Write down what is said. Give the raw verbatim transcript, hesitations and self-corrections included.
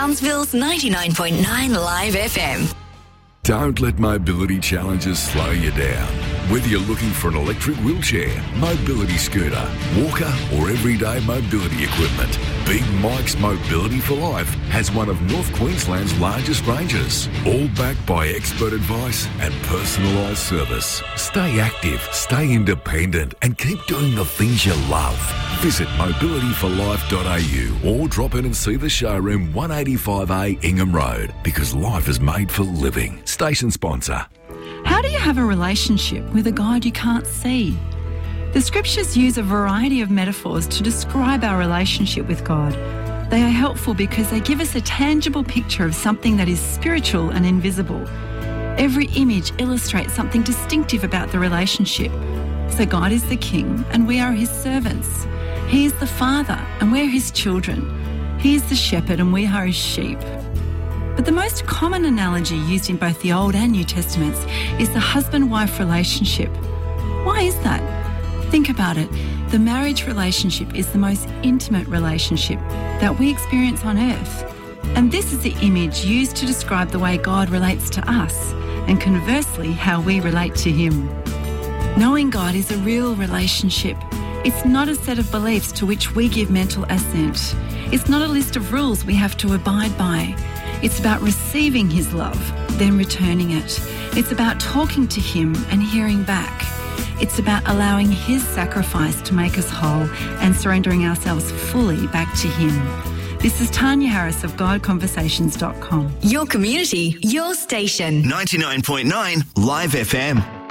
Townsville's ninety-nine point nine Live F M. Don't let mobility challenges slow you down. Whether you're looking for an electric wheelchair, mobility scooter, walker or everyday mobility equipment, Big Mike's Mobility for Life has one of North Queensland's largest ranges, all backed by expert advice and personalised service. Stay active, stay independent and keep doing the things you love. Visit mobility for life dot a u or drop in and see the showroom one eighty-five A Ingham Road, because life is made for living. Station sponsor. How do you have a relationship with a God you can't see? The scriptures use a variety of metaphors to describe our relationship with God. They are helpful because they give us a tangible picture of something that is spiritual and invisible. Every image illustrates something distinctive about the relationship. So God is the King and we are his servants. He is the Father and we're his children. He is the shepherd and we are his sheep. But the most common analogy used in both the Old and New Testaments is the husband-wife relationship. Why is that? Think about it. The marriage relationship is the most intimate relationship that we experience on earth. And this is the image used to describe the way God relates to us, and conversely, how we relate to him. Knowing God is a real relationship. It's not a set of beliefs to which we give mental assent. It's not a list of rules we have to abide by. It's about receiving his love, then returning it. It's about talking to him and hearing back. It's about allowing his sacrifice to make us whole and surrendering ourselves fully back to him. This is Tanya Harris of God Conversations dot com. Your community, your station. ninety-nine point nine Live F M.